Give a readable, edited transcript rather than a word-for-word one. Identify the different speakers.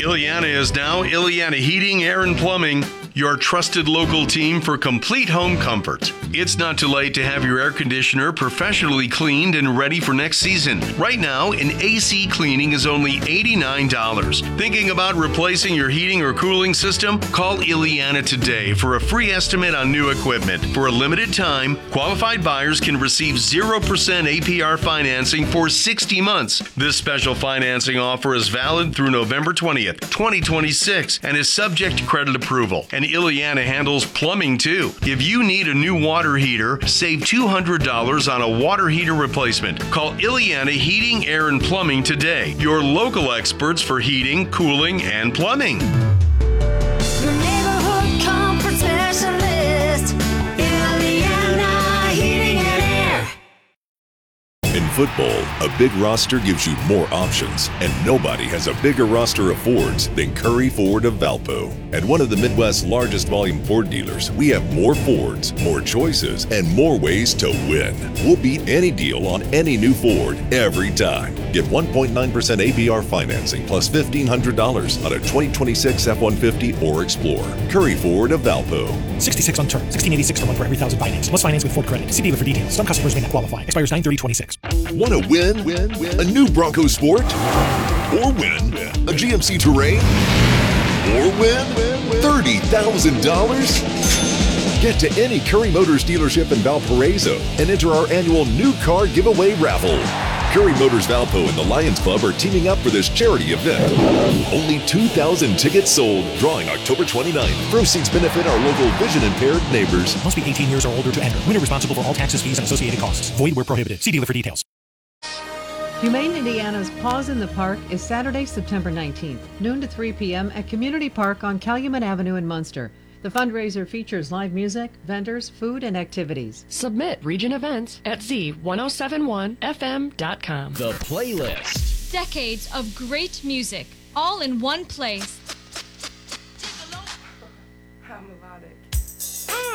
Speaker 1: Illiana is now Illiana Heating, Air, and Plumbing, your trusted local team for complete home comfort. It's not too late to have your air conditioner professionally cleaned and ready for next season. Right now, an AC cleaning is only $89. Thinking about replacing your heating or cooling system? Call Illiana today for a free estimate on new equipment. For a limited time, qualified buyers can receive 0% APR financing for 60 months. This special financing offer is valid through November 20th, 2026, and is subject to credit approval. And Illiana handles plumbing too. If you need a new water heater, save $200 on a water heater replacement. Call Illiana Heating, Air, and Plumbing today. Your local experts for heating, cooling, and plumbing.
Speaker 2: Your neighborhood comfort specialist, Illiana Heating and Air.
Speaker 3: In football, a big roster gives you more options, and nobody has a bigger roster of Fords than Curry Ford of Valpo. At one of the Midwest's largest volume Ford dealers, we have more Fords, more choices, and more ways to win. We'll beat any deal on any new Ford every time. Get 1.9% APR financing plus $1,500 on a 2026 F-150 or Explorer. Curry Ford of Valpo.
Speaker 4: 66 on term, $1,686 per month for every $1,000 finance. Must finance with Ford credit. See dealer for details. Some customers may not qualify. Expires 9/30/26.
Speaker 3: Want to win? A new Bronco Sport? Or win a GMC Terrain? Or win $30,000? Get to any Curry Motors dealership in Valparaiso and enter our annual new car giveaway raffle. Curry Motors Valpo and the Lions Club are teaming up for this charity event. Only 2,000 tickets sold, drawing October 29th. Proceeds benefit our local vision-impaired neighbors.
Speaker 4: Must be 18 years or older to enter. Winner responsible for all taxes, fees, and associated costs. Void where prohibited. See dealer for details.
Speaker 5: Humane Indiana's Paws in the Park is Saturday, September 19th, noon to 3 p.m. at Community Park on Calumet Avenue in Munster. The fundraiser features live music, vendors, food, and activities.
Speaker 6: Submit region events at z1071fm.com.
Speaker 7: The Playlist.
Speaker 8: Decades of great music, all in one place.